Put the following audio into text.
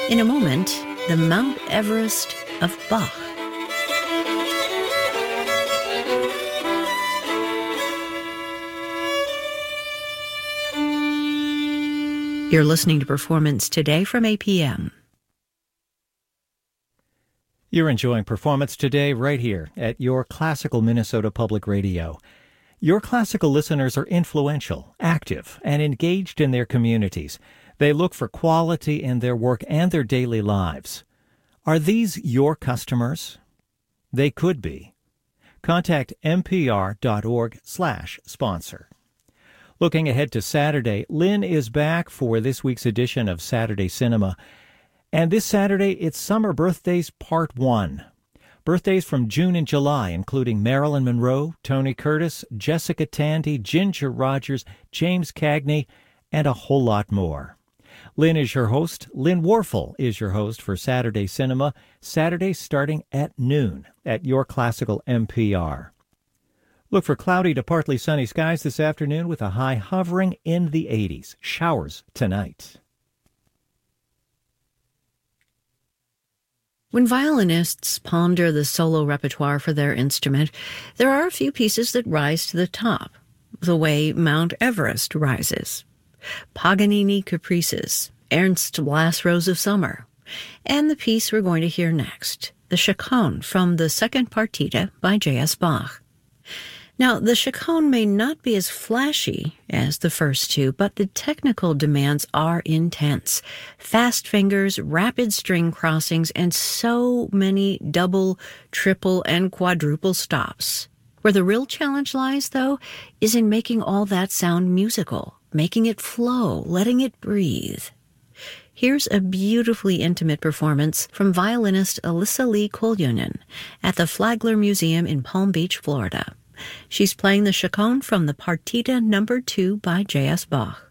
In a moment, the Mount Everest of Bach. You're listening to Performance Today from APM. You're enjoying Performance Today right here at your Classical Minnesota Public Radio. Your classical listeners are influential, active, and engaged in their communities. They look for quality in their work and their daily lives. Are these your customers? They could be. Contact npr.org/sponsor. Looking ahead to Saturday, Lynn is back for this week's edition of Saturday Cinema. And this Saturday, it's Summer Birthdays Part 1. Birthdays from June and July, including Marilyn Monroe, Tony Curtis, Jessica Tandy, Ginger Rogers, James Cagney, and a whole lot more. Lynn is your host. Lynn Warfel is your host for Saturday Cinema, Saturday starting at noon at your classical NPR. Look for cloudy to partly sunny skies this afternoon with a high hovering in the 80s. Showers tonight. When violinists ponder the solo repertoire for their instrument, there are a few pieces that rise to the top, the way Mount Everest rises. Paganini Caprices, Ernst Last Rose of Summer, and the piece we're going to hear next, the Chaconne from the Second Partita by J.S. Bach. Now, the Chaconne may not be as flashy as the first two, but the technical demands are intense. Fast fingers, rapid string crossings, and so many double, triple, and quadruple stops. Where the real challenge lies, though, is in making all that sound musical, making it flow, letting it breathe. Here's a beautifully intimate performance from violinist Alyssa Lee Koljonen at the Flagler Museum in Palm Beach, Florida. She's playing the Chaconne from the Partita No. 2 by J.S. Bach.